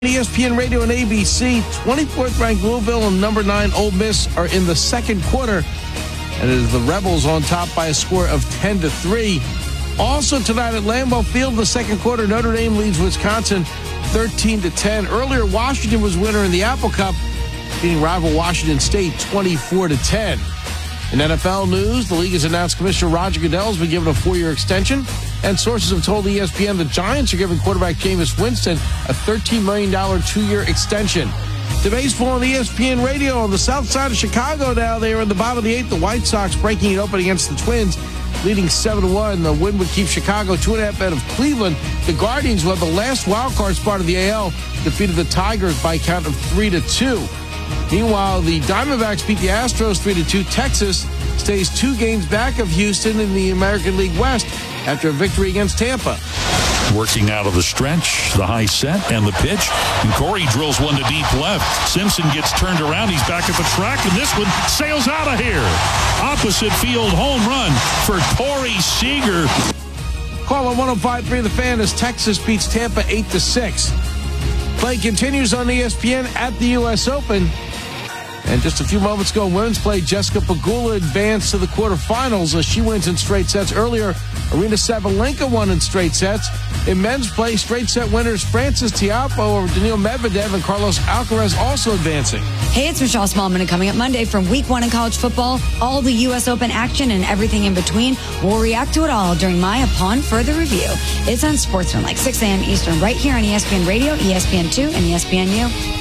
ESPN Radio and ABC, 24th ranked Louisville and number 9 Ole Miss are in the second quarter, and it is the Rebels on top by a score of 10-3. Also tonight at Lambeau Field, the second quarter, Notre Dame leads Wisconsin 13-10. Earlier, Washington was winner in the Apple Cup, beating rival Washington State 24-10. In NFL news, the league has announced Commissioner Roger Goodell has been given a 4-year extension, and sources have told ESPN the Giants are giving quarterback Jameis Winston a $13 million 2-year extension. To baseball on ESPN Radio on the south side of Chicago now. They are in the bottom of the 8th. The White Sox breaking it open against the Twins, leading 7-1. The win would keep Chicago 2.5 ahead of Cleveland. The Guardians, who have the last wild card spot of the AL, defeated the Tigers by a count of 3-2. Meanwhile, the Diamondbacks beat the Astros 3-2. Texas stays 2 games back of Houston in the American League West after a victory against Tampa. Working out of the stretch, the high set and the pitch. And Corey drills one to deep left. Simpson gets turned around. He's back at the track, and this one sails out of here. Opposite field home run for Corey Seager. Call on 105.3 The Fan as Texas beats Tampa 8-6. Play continues on ESPN at the U.S. Open. And just a few moments ago, women's play, Jessica Pegula advanced to the quarterfinals as she wins in straight sets. Earlier, Arena Sabalenka won in straight sets. In men's play, straight set winners Frances Tiafoe over Daniil Medvedev and Carlos Alcaraz also advancing. Hey, it's Michelle Smallman, and coming up Monday from Week 1 in college football, all the U.S. Open action and everything in between. We'll react to it all during my Upon Further Review. It's on Sportsman, like 6 a.m. Eastern, right here on ESPN Radio, ESPN2, and ESPNU.